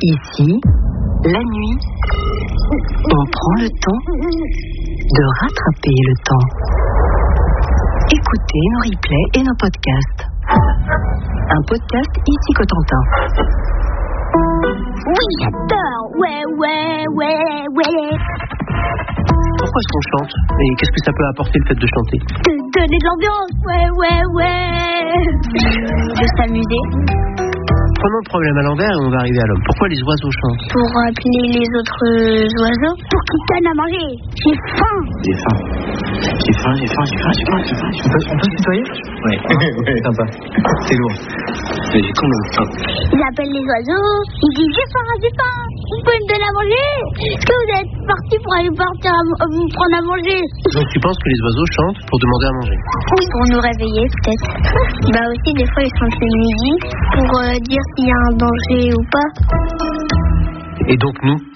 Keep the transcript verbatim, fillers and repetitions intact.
Ici, la nuit, on prend le temps de rattraper le temps. Écoutez nos replays et nos podcasts. Un podcast Ici Cotentin. Oui, j'adore. Ouais, ouais, ouais, ouais. Pourquoi est-ce qu'on chante? Et qu'est-ce que ça peut apporter le fait de chanter? De donner de l'ambiance. Ouais, ouais, ouais. De s'amuser. Prenons le problème à l'envers et on va arriver à l'homme. Pourquoi les oiseaux chantent? Pour appeler les autres oiseaux. Pour qu'ils donnent à manger. J'ai faim. J'ai faim. J'ai faim, j'ai faim, j'ai faim, j'ai faim, j'ai faim. On peut, on peut se tutoyer? Ouais. Ouais, sympa. C'est lourd. Mais j'ai quand même faim. Ils appellent les oiseaux. Ils disent j'ai faim, j'ai faim. Vous pouvez me donner à manger? Est-ce que vous êtes partis pour aller partir à, à vous prendre à manger? Donc tu penses que les oiseaux chantent pour demander à manger? Oui, pour nous réveiller peut-être. Bah aussi des fois ils chantent le midi pour euh, dire s'il y a un danger ou pas. Et donc nous,